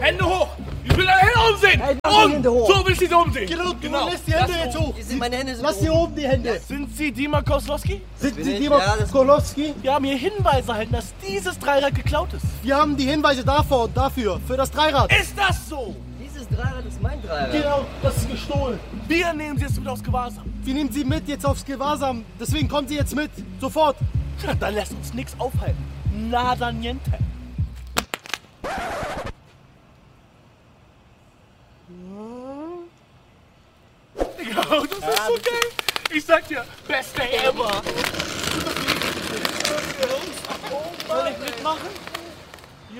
Hände hoch! Ich will deine Hände oben sehen! Hey, lass die Hände hoch. So will ich sie oben sehen! Genau. Lässt die Hände jetzt hoch. Meine Hände sind Lass die oben die Hände. Sind Sie Dima Koslowski? Sind bin Sie ich. Dima Ja, das- Kolowski? Wir haben hier Hinweise erhalten, dass dieses Dreirad geklaut ist. Wir haben die Hinweise davor und dafür, für das Dreirad. Ist das so? Dieses Dreirad ist mein Dreirad. Genau, das ist gestohlen. Wir nehmen Sie jetzt mit aufs Gewahrsam. Wir nehmen Sie mit jetzt aufs Gewahrsam. Deswegen kommen Sie jetzt mit. Sofort. Ja, dann lässt uns nichts aufhalten. Nada niente. Ja, das ist so geil. Ich sag dir, best day ever. Soll ich mitmachen?